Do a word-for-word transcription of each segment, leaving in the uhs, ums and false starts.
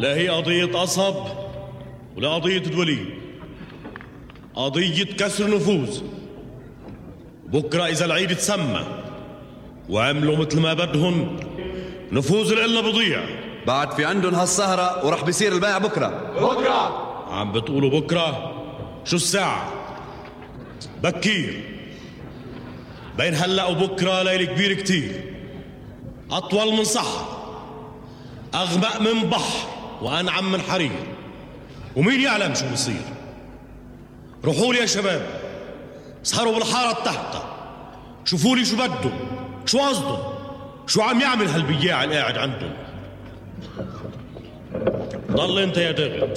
لا هي قضية قصب ولا قضية دوليب، قضية كسر نفوذ. بكرة إذا العيد تسمى وعملوا مثل ما بدهم نفوذ الإلنا بضيع. بعد في عندهم هالسهرة ورح بيصير البيع بكرة. بكرة عم بتقولوا بكرة؟ شو الساعة؟ بكير. بين هلأ وبكرة ليل كبير كتير، أطول من صحة، أغمق من بحر، وأنعم من حرير، ومين يعلم شو بصير. روحوا لي يا شباب، اسهروا بالحارة تحت، شوفوا لي شو بدهم، شو قصدهم، شو عم يعمل هالبياع القاعد عندهم. ضل انت يا دغل.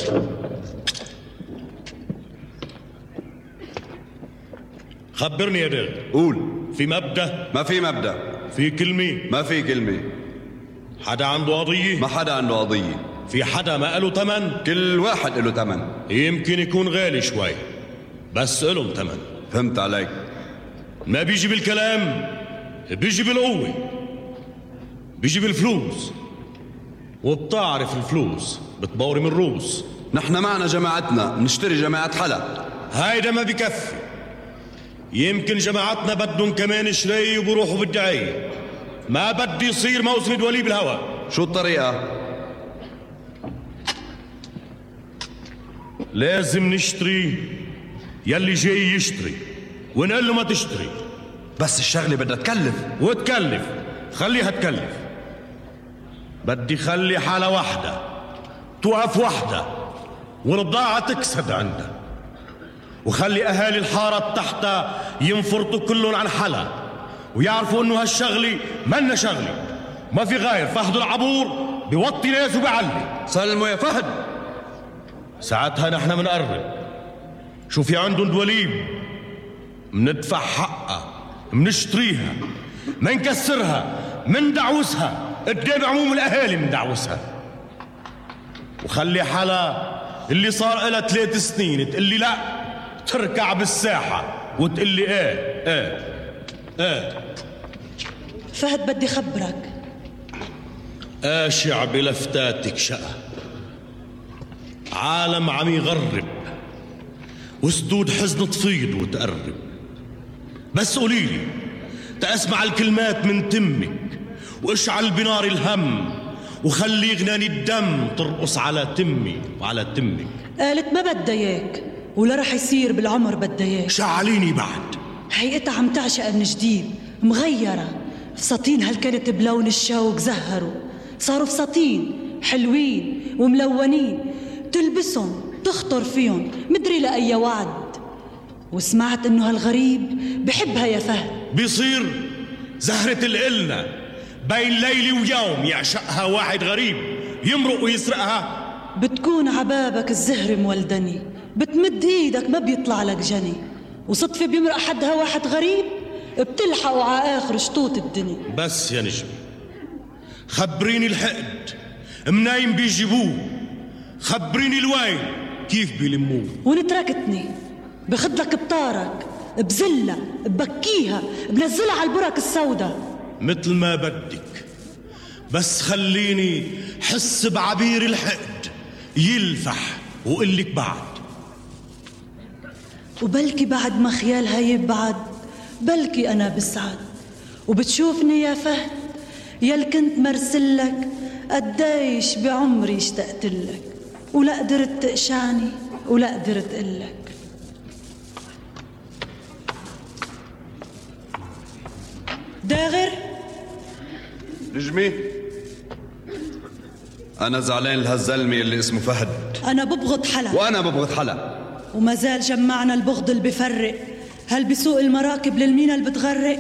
خبرني يا دغل. قول. في مبدأ؟ ما في مبدأ. في كلمة؟ ما في كلمة. حدا عنده قضية؟ ما حدا عنده قضية. في حدا ما له تمن؟ كل واحد له تمن. يمكن يكون غالي شوي بس لهم تمن. فهمت عليك. ما بيجي بالكلام، بيجي بالقوة، بيجي بالفلوس، وبتعرف الفلوس بتبوري من الروس. نحن معنا جماعتنا نشتري جماعة حلا. هيدا ما بكفي، يمكن جماعتنا بدهم كمان شري وبروحوا بالدعاية. ما بدي يصير موسم دولي بالهوا. شو الطريقة؟ لازم نشتري يلي جاي يشتري ونقول له ما تشتري. بس الشغلة بدها تكلف. وتكلف، خليها تكلف. بدي خلي حالة واحدة توقف واحدة والبضاعة تكسد عندها، وخلي أهالي الحارة تحت ينفرطوا كلهم عن حلا ويعرفوا إنه هالشغلة منا شغلة ما في غير فهد العبور بيوطي ناس وبيعلي. سلموا يا فهد. ساعتها نحن منقرب. شو في عندهم دوليب مندفع حقها، منشتريها، منكسرها، مندعوسها قدام عموم الأهالي، مندعوسها. وخلي حلا اللي صار إلها ثلاث سنين تقلي لا تركع بالساحة وتقلي ايه ايه ايه. فهد بدي خبرك. آشع بلفتاتك شقة، عالم عم يغرب وسدود حزن تفيض وتقرب. بس قوليلي تأسمع الكلمات من تمك واشعل بنار الهم وخلي غناني الدم ترقص على تمي وعلى تمك. قالت ما بدها اياك ولا رح يصير بالعمر بدها اياك. شعليني بعد. هيئتها عم تعشق من جديد، مغيرة. فساتين هل كانت بلون الشوق زهروا، صاروا فساتين حلوين وملونين، تلبسهم تخطر فيهم مدري لأي وعد. وسمعت انه هالغريب بحبها يا فهد. بيصير زهرة القلنا بين ليلي ويوم يعشقها واحد غريب يمرق ويسرقها. بتكون عبابك الزهر مولدني، بتمد ايدك ما بيطلع لك جني، وصدفة بيمرق حدها واحد غريب بتلحقوا على آخر شطوط الدنيا. بس يا نجم خبريني الحقد منايم بيجيبوه، خبريني الوين كيف بيلموه. ونتركتني بخدلك بطارك، بزلة ببكيها، بنزلها على البرك السوداء. مثل ما بدك، بس خليني حس بعبير الحقد يلفح وقلك بعد. وبلكي بعد ما خيالها يبعد بلكي أنا بسعد، وبتشوفني يا فهد يل كنت مرسلك قديش بعمري اشتقتلك، ولا قدرت تقشعني ولا قدرت قلك. داغر نجمي، أنا زعلان لهالزلمة اللي اسمه فهد. أنا ببغض حلا وأنا ببغض حلا، وما زال جمعنا البغض اللي بفرق. هل بسوق المراكب للمينا اللي بتغرق؟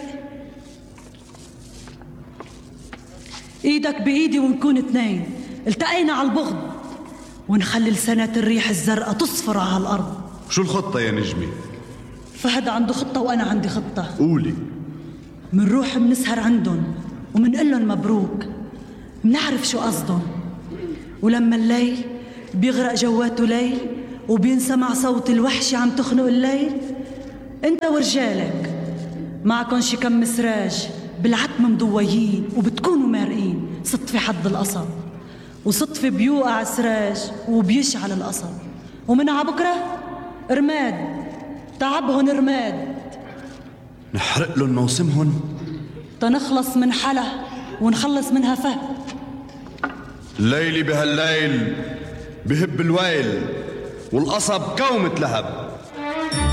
ايدك بايدي ونكون اثنين التقينا على البغض، ونخلي لسنة الريح الزرقاء تصفر على الأرض. شو الخطة يا نجمي؟ فهد عنده خطة وأنا عندي خطة. قولي. منروح منسهر عندهم ومنقلن مبروك، منعرف شو قصدهم، ولما الليل بيغرق جواته ليل وبينسمع صوت الوحش عم تخنق الليل، انت ورجالك معكن شي كم مسراج بالعتم مضويين وبتكونوا مارقين صدفة حد القصب، وصدفة بيوقع سراج وبيشعل القصب، ومن عبكرة رماد، تعبهن رماد. نحرق لهم موسمهن تنخلص من حلا ونخلص منها فهد. ليلي بهالليل بهب الويل والقصب كومة لهب.